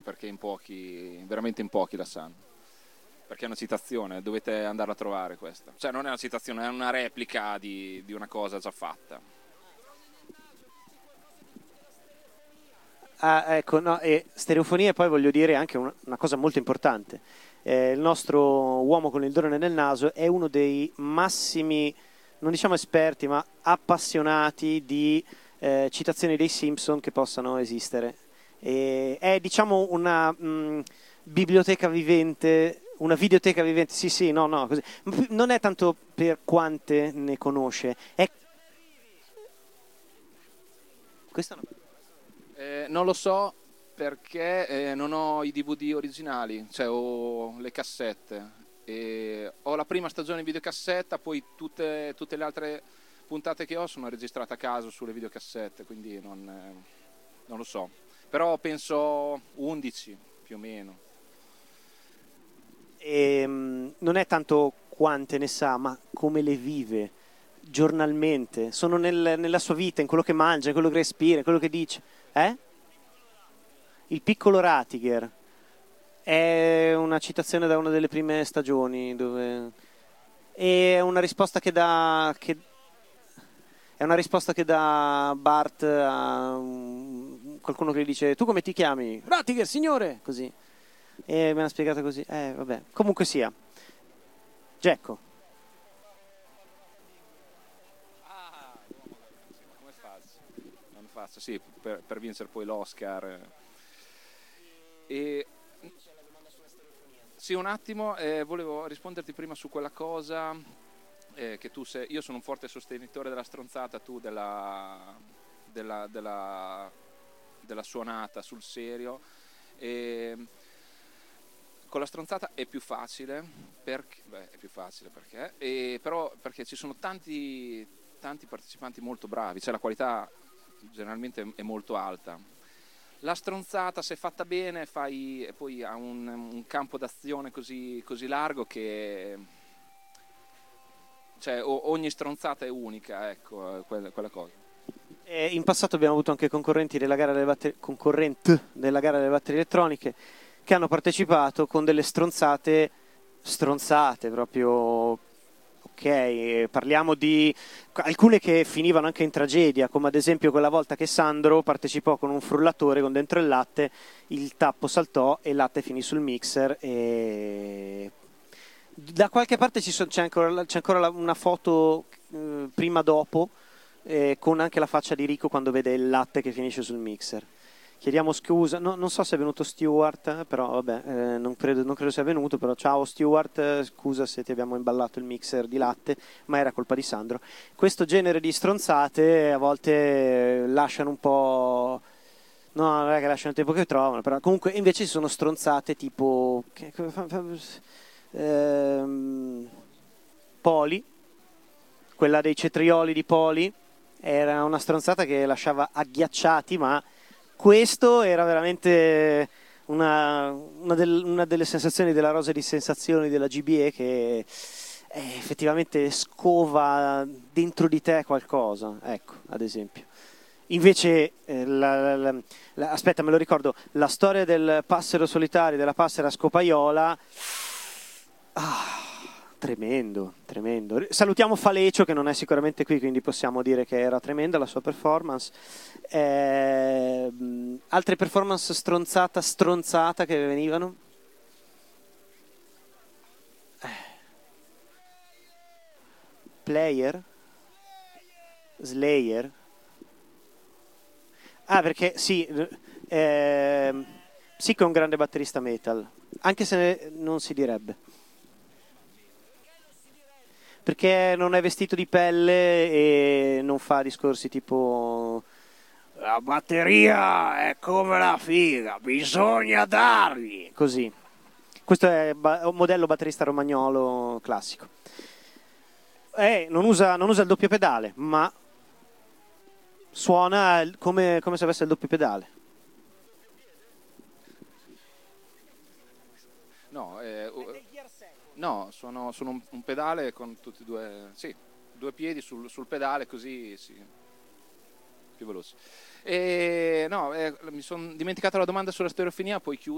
perché veramente in pochi la sanno. Perché è una citazione, dovete andarla a trovare questa. Cioè non è una citazione, è una replica di una cosa già fatta. Ah, ecco, no, e stereofonia poi voglio dire anche una cosa molto importante. Il nostro uomo con il drone nel naso è uno dei massimi, non diciamo esperti, ma appassionati di citazioni dei Simpson che possano esistere. È diciamo una biblioteca vivente, una videoteca vivente, sì sì, no, no, così. Non è tanto per quante ne conosce, è... Questa no. Non lo so perché non ho i DVD originali, cioè ho le cassette. E ho la prima stagione in videocassetta, poi tutte le altre puntate che ho sono registrate a caso sulle videocassette, quindi non lo so. Però penso 11 più o meno. Non è tanto quante ne sa, ma come le vive giornalmente. Sono nella sua vita, in quello che mangia, in quello che respira, in quello che dice. Il piccolo Ratiger è una citazione da una delle prime stagioni dove... è una risposta che dà è una risposta che dà Bart a qualcuno che gli dice: tu come ti chiami? Ratiger, signore! Così. E me l'ha spiegata così. Vabbè. Comunque sia. Gecko. Come faccio? Non faccio, sì, per vincere poi l'Oscar. Sì, un attimo, volevo risponderti prima su quella cosa che tu sei. Io sono un forte sostenitore della stronzata, tu della suonata sul serio. Con la stronzata è più facile perché, però perché ci sono tanti partecipanti molto bravi, cioè la qualità generalmente è molto alta. La stronzata, se fatta bene, poi ha un campo d'azione così largo che, cioè, ogni stronzata è unica, ecco, quella cosa. In passato abbiamo avuto anche concorrenti della gara delle batterie elettroniche che hanno partecipato con delle stronzate proprio. Ok, parliamo di alcune che finivano anche in tragedia, come ad esempio quella volta che Sandro partecipò con un frullatore con dentro il latte, il tappo saltò e il latte finì sul mixer e da qualche parte c'è ancora una foto prima dopo con anche la faccia di Rico quando vede il latte che finisce sul mixer. Chiediamo scusa, non so se è venuto Stewart, però vabbè, non credo sia venuto, però ciao Stewart, scusa se ti abbiamo imballato il mixer di latte, ma era colpa di Sandro. Questo genere di stronzate a volte lasciano un po'... No, non è che lasciano il tempo che trovano, però comunque invece ci sono stronzate tipo... Poli, quella dei cetrioli di Poli, era una stronzata che lasciava agghiacciati, ma... Questo era veramente una delle sensazioni della rosa di sensazioni della GBE che effettivamente scova dentro di te qualcosa, ecco, ad esempio. Invece, aspetta, me lo ricordo, la storia del passero solitario, della passera scopaiola, tremendo, tremendo. Salutiamo Falecio che non è sicuramente qui, quindi possiamo dire che era tremenda la sua performance. Altre performance stronzata che venivano? Player? Slayer? Ah, perché sì, Psycho è un grande batterista metal, anche se non si direbbe. Perché non è vestito di pelle e non fa discorsi tipo la batteria è come la figa, bisogna dargli così. Questo è un modello batterista romagnolo classico. Non usa il doppio pedale, ma suona come se avesse il doppio pedale. No, sono un pedale con tutti due piedi sul pedale, così sì, più veloce. Mi sono dimenticato la domanda sulla stereofonia, poi chiudo.